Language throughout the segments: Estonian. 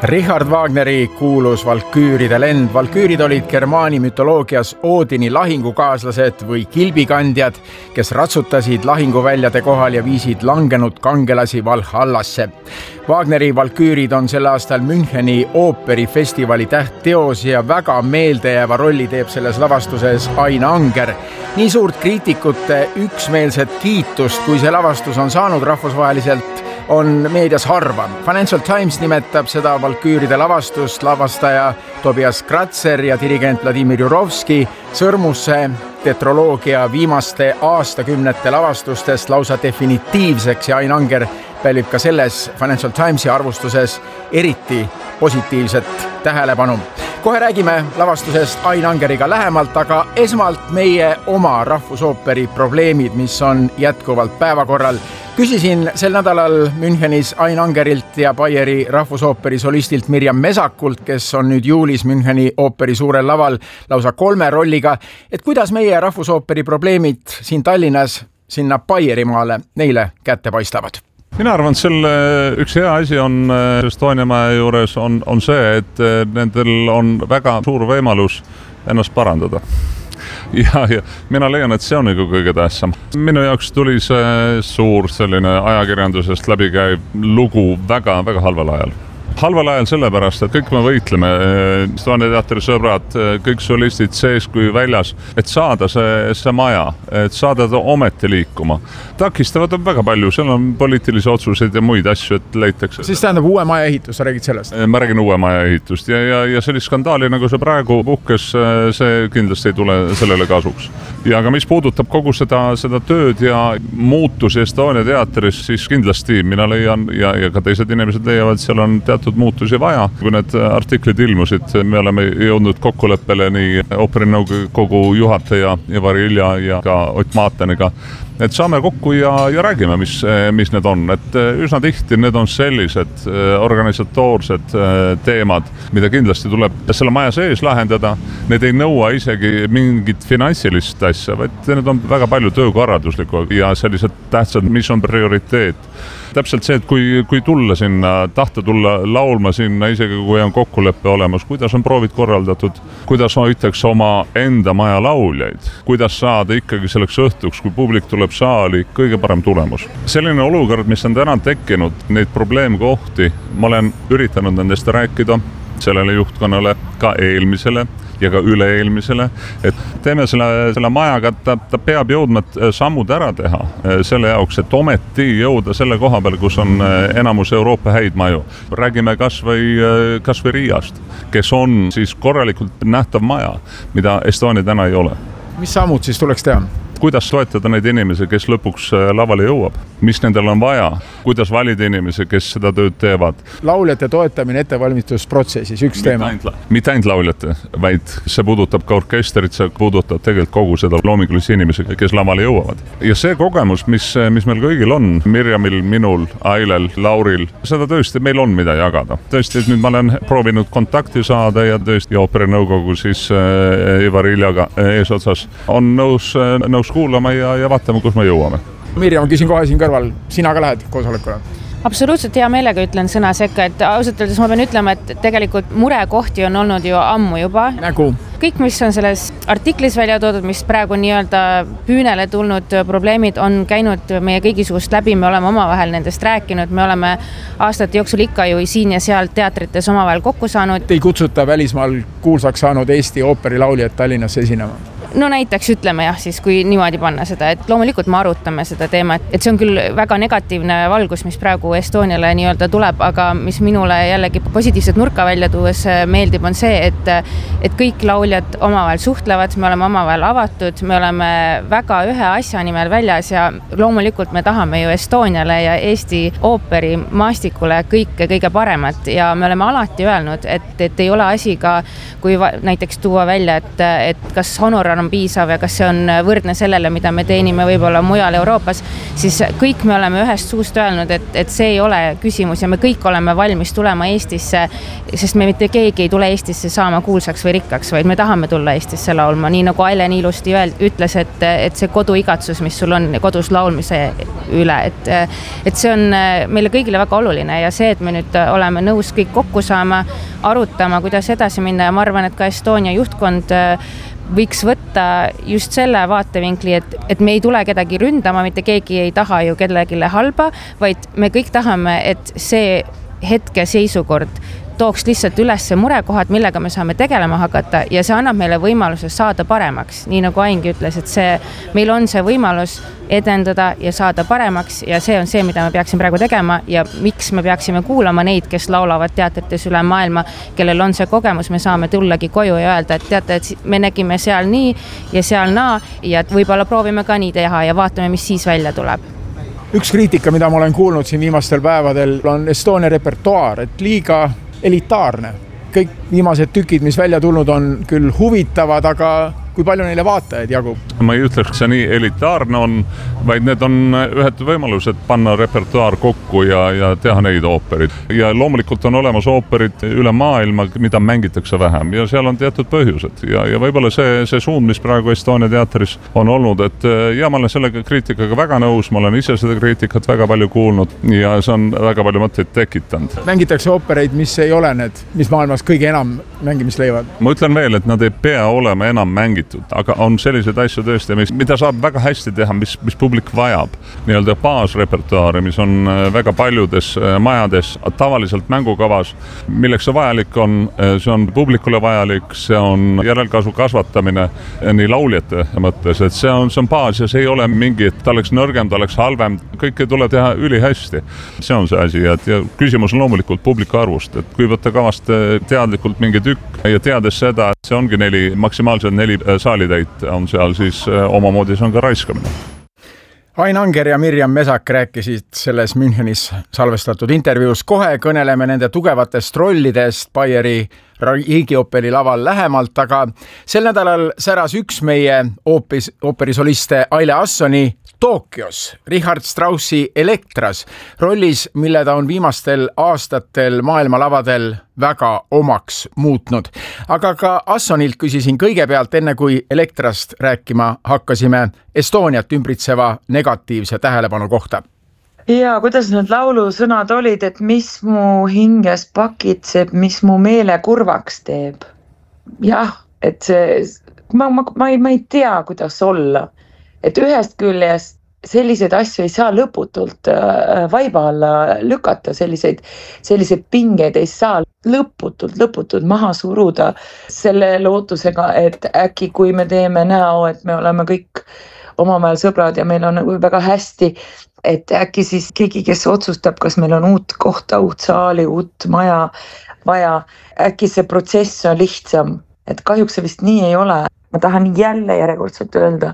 Richard Wagneri kuulus Valküüride lend. Valküürid olid germaani mütoloogias Oodini lahingukaaslased või kilbikandjad, kes ratsutasid lahinguväljade kohal ja viisid langenud kangelasi Valhallasse. Wagneri Valküürid on sel aastal Müncheni ooperifestivali tähtteos ja väga meeldejääva rolli teeb selles lavastuses Ain Anger. Nii suurt kriitikute üksmeelset kiitust, kui see lavastus on saanud rahvusvaheliselt, on meedias harva. Financial Times nimetab seda Valküüride lavastust lavastaja Tobias Kratzer ja dirigent Vladimir Jurovski sõrmusse tetroloogia viimaste aastakümnete lavastustest lausa definitiivseks ja Ain Anger pälvib ka selles Financial Timesi arvustuses eriti positiivset tähelepanu. Kohe räägime lavastusest Ain Angeriga lähemalt, aga esmalt meie oma rahvusooperi probleemid, mis on jätkuvalt päevakorral. Küsisin sel nädalal Münchenis Ain Angerilt ja Bayeri rahvusooperi solistilt Mirjam Mesakult, kes on nüüd juulis Müncheni ooperi suurel laval lausa 3 rolliga, et kuidas meie rahvusooperi probleemid siin Tallinnas sinna Bayerimaale neile kätte paistavad. Mina arvan, et selle üks hea asi on Estonia maja juures on see, et nendel on väga suur võimalus ennast parandada. Ja mina leian, et see on nagu kõige tähtsam. Minu jaoks tuli see suur selline ajakirjandusest läbikäiv lugu väga halval ajal. Halval ajal sellepärast, et kõik me võitleme, Estonia teatri sõbrad, kõik solistid sees kui väljas, et saada see maja, et saada ta ometi liikuma. Takistavad on väga palju, seal on poliitilisi otsuseid ja muid asju, et leitakse. Siis tähendab uue maja ehitus, sa räägid sellest? Ma räägin uue maja ehitust ja sellist skandaali, nagu see praegu puhkes, see kindlasti ei tule sellele kasuks. Ja aga mis puudutab kogu seda tööd ja muutusi Estonia teatris, siis kindlasti mina leian ja ka teised inimesed leiavad, seal on teatud muutusi vaja. Kui need artiklid ilmusid, me oleme jõudnud kokkuleppele nii ooperinõukogu juhataja Ivari Ilja ja ka Ott Maateniga, et saame kokku ja räägime, mis need on. Et üsna tihti need on sellised organisatoorsed teemad, mida kindlasti tuleb selle maja sees lahendada. Need ei nõua isegi mingit finantsilist asja, vaid need on väga palju töökorralduslikku ja sellised tähtsad, mis on prioriteet. Täpselt see, et kui tulla sinna, tahta tulla laulma sinna, isegi kui on kokkuleppe olemas, kuidas on proovid korraldatud, kuidas hoitakse oma enda maja lauljaid, kuidas saada ikkagi selleks õhtuks, kui publik tuleb saali, kõige parem tulemus. Selline olukord, mis on täna tekkinud, neid probleemkohti, ma olen üritanud nendest rääkida sellele juhtkonnale, ka eelmisele ja ka üle-eelmisele, et teeme selle majaga, ta peab jõudma sammud ära teha selle jaoks, et ometi jõuda selle koha peal, kus on enamus Euroopa häid maju. Räägime kas või Riiast, kes on siis korralikult nähtav maja, mida Estonia täna ei ole. Mis sammud siis tuleks teha? Kuidas toetada neid inimesi, kes lõpuks lavale jõuab? Mis nendel on vaja? Kuidas valida inimesi, kes seda tööd teevad? Lauljate toetamine ettevalmistusprotsessis, üks teema. Mitte ainult lauljate, vaid see puudutab ka orkestrit, see puudutab tegelikult kogu seda loomingulisi inimesi, kes lavale jõuavad. Ja see kogemus, mis meil kõigil on, Mirjamil, minul, Ailel, Lauril, seda tõesti meil on mida jagada. Tõesti, nüüd ma olen proovinud kontakti saada ja tõesti ooperinõukogu siis Ivari Iljaga eesotsas on nõus kuulama ja vaatame, kus me jõuame. Mirjam, küsin kohe siin kõrval, sina ka lähed koosolekule? Absoluutselt hea meelega ütlen sõna sekka, et ausalt öeldes ma pean ütlema, et tegelikult murekohti on olnud ju ammu juba. Nagu? Kõik, mis on selles artiklis välja toodud, mis praegu nii-öelda püünele tulnud probleemid on käinud meie kõigi suust läbi, me oleme omavahel nendest rääkinud, me oleme aastate jooksul ikka ju siin ja seal teatrites omavahel kokku saanud. Te ei kutsuta välismaal kuulsaks saanud Eesti ooperilauljad Tallinnasse esinema? No näiteks ütleme jah, siis kui niimoodi panna seda, et loomulikult me arutame seda teemat, et see on küll väga negatiivne valgus, mis praegu Estoniale nii-öelda tuleb, aga mis minule jällegi positiivset nurka välja tuues meeldib, on see, et kõik lauljad omavahel suhtlevad, me oleme omavahel avatud, me oleme väga ühe asja nimel väljas ja loomulikult me tahame ju Estoniale ja Eesti ooperi maastikule kõige paremat ja me oleme alati öelnud, et ei ole asi ka, kui näiteks tuua välja, et kas honorar on piisav ja kas see on võrdne sellele, mida me teenime võib-olla mujal Euroopas, siis kõik me oleme ühest suust öelnud, et see ei ole küsimus ja me kõik oleme valmis tulema Eestisse, sest me mitte keegi ei tule Eestisse saama kuulsaks või rikkaks, vaid me tahame tulla Eestisse laulma, nii nagu Aile ilusti ütles, et see koduigatsus, mis sul on kodus laulmise üle, et see on meile kõigile väga oluline ja see, et me nüüd oleme nõus kõik kokku saama, arutama, kuidas edasi minna ja ma arvan, et ka Estonia juhtkond võiks võtta just selle vaatevinkli, et me ei tule kedagi ründama, mitte keegi ei taha ju kellegile halba, vaid me kõik tahame, et see hetke seisukord tooks lihtsalt üles murekohad, millega me saame tegelema hakata ja see annab meile võimaluse saada paremaks. Nii nagu Aingi ütles, et meil on see võimalus edendada ja saada paremaks ja see on see, mida me peaksime praegu tegema ja miks me peaksime kuulama neid, kes laulavad teatrites üle maailma, kellel on see kogemus, me saame tullagi koju ja öelda, et teate, et me nägime seal nii ja seal naa ja võib-olla proovime ka nii teha ja vaatame, mis siis välja tuleb. Üks kriitika, mida ma olen kuulnud siin viimastel päevadel, on Estonia repertuaar, et liiga elitaarne. Kõik viimased tükid, mis välja tulnud on küll huvitavad, aga kui palju neile vaatajaid jagub? Ma ei ütleks, see nii elitaarne on, vaid need on ühed võimalused panna repertuaar kokku ja teha neid ooperid. Ja loomulikult on olemas ooperid üle maailma, mida mängitakse vähem ja seal on teatud põhjused. Ja võib-olla see suund, mis praegu Estonia teatris on olnud, et ja ma olen selle kriitikaga väga nõus, ma olen ise seda kriitikat väga palju kuulnud ja see on väga palju mõtteid tekitanud. Mängitakse oopereid, mis ei ole need, mis maailmas kõige enam mängimist leiavad? Ma ütlen veel, et nad ei pea olema enam mängitud, aga on selliseid asju tõesti, mida saab väga hästi teha, mis publik vajab. Nii-öelda baasrepertuaari, mis on väga paljudes majades tavaliselt mängukavas, milleks see vajalik on, see on publikule vajalik, see on järelkasu kasvatamine nii lauljate mõttes, et see on baas ja see ei ole mingi, et ta oleks nõrgem, ta oleks halvem, kõike tuleb teha ülihästi. See on see asi ja küsimus on loomulikult publiku arvust, et kui võtta kavast teadlikult mingi tükk ja teades seda, et see ongi maksimaalselt 4 saalitäit on seal, siis omamoodi see on ka raiskamine. Ain Anger ja Mirjam Mesak rääkisid selles Münchenis salvestatud intervjuus. Kohe kõneleme nende tugevatest rollidest Bayeri riigioperi laval lähemalt, aga sel nädalal säras üks meie ooperisoliste Aile Assoni Tokyos, Richard Straussi Elektras, rollis, mille ta on viimastel aastatel maailmalavadel väga omaks muutnud. Aga ka Assonilt küsisin kõigepealt, enne kui Elektrast rääkima hakkasime, Estoniat ümbritseva negatiivse tähelepanu kohta. Ja kuidas need laulusõnad olid, et mis mu hinges pakitseb, mis mu meele kurvaks teeb? Jah, et ma ei tea, kuidas olla. Et ühest küljest selliseid asju ei saa lõputult vaiba alla lükata, selliseid pingeid ei saa lõputult maha suruda selle lootusega, et äkki kui me teeme näo, et me oleme kõik omavahel sõbrad ja meil on väga hästi, et äkki siis keegi, kes otsustab, kas meil on uut kohta, uut saali, uut maja vaja, äkki see protsess on lihtsam, et kahjuks see vist nii ei ole. Ma tahan jälle järjekordselt öelda,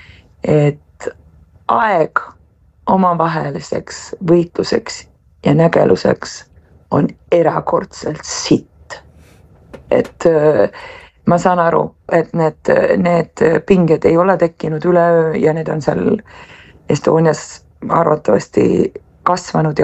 et aeg omavaheliseks võitluseks ja nägeluseks on erakordselt sitt. Et ma saan aru, et need pinged ei ole tekkinud üleöö ja need on seal Estonias arvatavasti kasvanud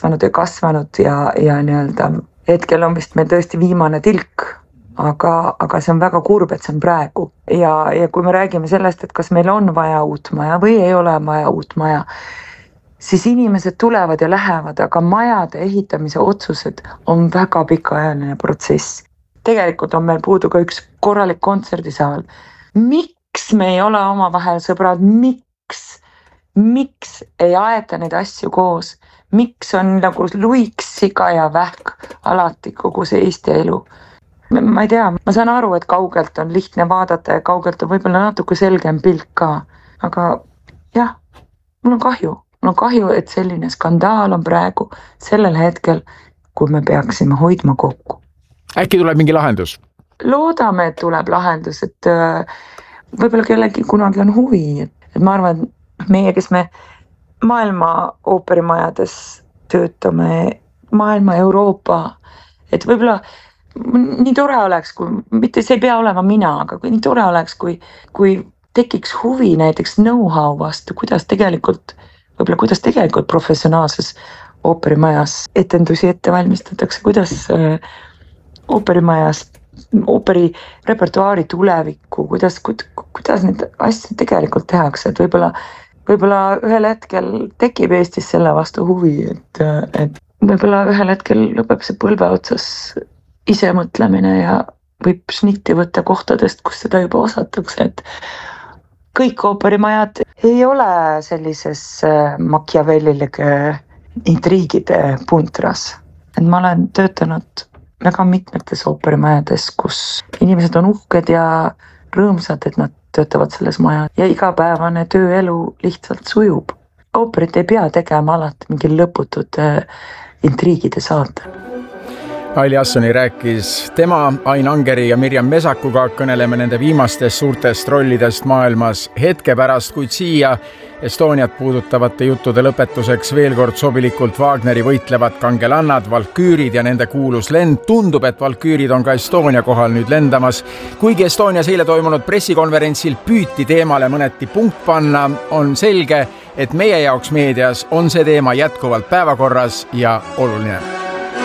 ja nii-öelda hetkel on vist meil tõesti viimane tilk, aga see on väga kurb, et see on praegu. Ja kui me räägime sellest, et kas meil on vaja uut maja või ei ole vaja uut maja, siis inimesed tulevad ja lähevad, aga majade ehitamise otsused on väga pikaajaline protsess. Tegelikult on meil puudu ka üks korralik kontserdisaal. Miks me ei ole omavahel sõbrad? Miks ei aeta neid asju koos? Miks on nagu luiks, siga ja vähk alati kogu see Eesti elu? Ma ei tea, ma saan aru, et kaugelt on lihtne vaadata ja kaugelt on võib-olla natuke selgem pilt ka. Aga jah, mul on kahju, et selline skandaal on praegu sellel hetkel, kui me peaksime hoidma kokku. Äkki tuleb mingi lahendus? Loodame, et tuleb lahendus, et võib-olla kellegi kunagi on huvi. Et ma arvan, meie, kes me maailma ooperimajades töötame, maailma Euroopa, et võib-olla nii tore oleks, kui mitte see ei pea olema mina, aga kui nii tore oleks, kui tekiks huvi näiteks know-how vastu, kuidas tegelikult professionaalses ooperimajas etendusi ette valmistatakse, kuidas ooperimajas ooperi repertuaari tulevikku, kuidas neid asju tegelikult tehakse, et võib-olla ühel hetkel tekib Eestis selle vastu huvi, et võib-olla ühel hetkel lõpeb see põlve otsas ise mõtlemine ja võib šnitti võtta kohtadest, kus seda juba osatakse, et kõik ooperimajad ei ole sellises machiavellilike intriigide puntras. Et ma olen töötanud väga mitmetes ooperimajades, kus inimesed on uhked ja rõõmsad, et nad töötavad selles majas ja igapäevane tööelu lihtsalt sujub. Ooperit ei pea tegema alati mingi lõputud intriigide saate. Aili Assoni rääkis tema, Ain Angeri ja Mirjam Mesakuga, kõneleme nende viimastest suurtest rollidest maailmas hetke pärast, kuid siia Estoniat puudutavate juttude lõpetuseks veel kord sobilikult Wagneri võitlevad kangelannad, valküürid ja nende kuulus lend. Tundub, et valküürid on ka Estonia kohal nüüd lendamas. Kuigi Estonias eile toimunud pressikonverentsil püüti teemale mõneti punkt panna, on selge, et meie jaoks meedias on see teema jätkuvalt päevakorras ja oluline.